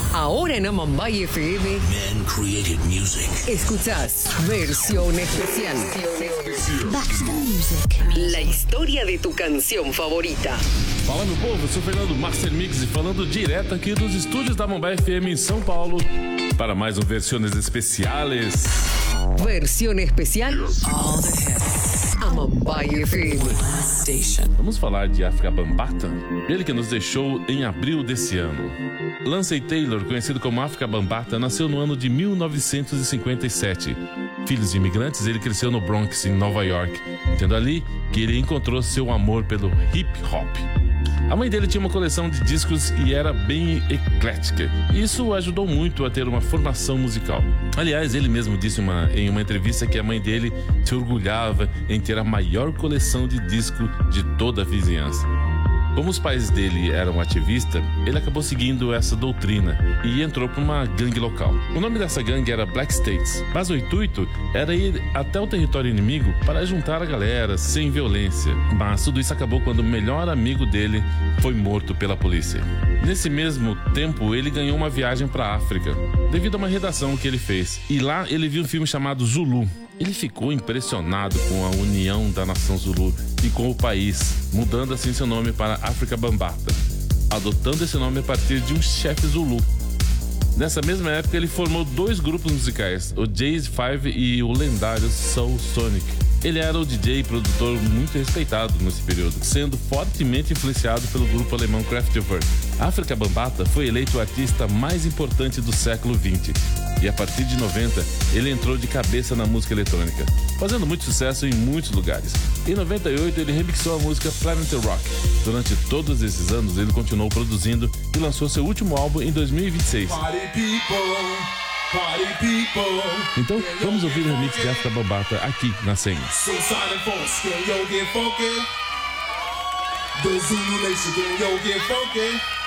Ahora en Amambay FM. Men created music. Escuchás Versión Especial. Back to the music. La historia de tu canción favorita. Fala, meu povo, eu sou Fernando Master Mix e falando direto aqui dos estúdios da Amambay FM em São Paulo para mais um Versiones Especiales. Versión Especial. All the hits. Amambay FM. Station. Vamos falar de Afrika Bambaataa, ele que nos deixou em abril desse ano. Lancey Taylor, conhecido como Afrika Bambaataa, nasceu no ano de 1957. Filho de imigrantes, ele cresceu no Bronx, em Nova York, tendo ali que ele encontrou seu amor pelo hip hop. A mãe dele tinha uma coleção de discos e era bem eclética. Isso ajudou muito a ter uma formação musical. Aliás, ele mesmo disse em uma entrevista que a mãe dele se orgulhava em ter a maior coleção de disco de toda a vizinhança. Como os pais dele eram ativistas, ele acabou seguindo essa doutrina e entrou para uma gangue local. O nome dessa gangue era Black States, mas o intuito era ir até o território inimigo para juntar a galera sem violência. Mas tudo isso acabou quando o melhor amigo dele foi morto pela polícia. Nesse mesmo tempo, ele ganhou uma viagem para a África, devido a uma redação que ele fez. E lá ele viu um filme chamado Zulu. Ele ficou impressionado com a união da nação Zulu e com o país, mudando assim seu nome para Afrika Bambaataa, adotando esse nome a partir de um chefe Zulu. Nessa mesma época ele formou dois grupos musicais, o Jazz 5 e o lendário Soul Sonic. Ele era o DJ e produtor muito respeitado nesse período, sendo fortemente influenciado pelo grupo alemão Kraftwerk. Afrika Bambaataa foi eleito o artista mais importante do século XX e a partir de 90 ele entrou de cabeça na música eletrônica, fazendo muito sucesso em muitos lugares. Em 98 ele remixou a música Planet Rock. Durante todos esses anos ele continuou produzindo e lançou seu último álbum em 2026. Então, vamos ouvir o remix de Afrika Bambaataa aqui na Senha. The Zulu Nation, can yo get funky?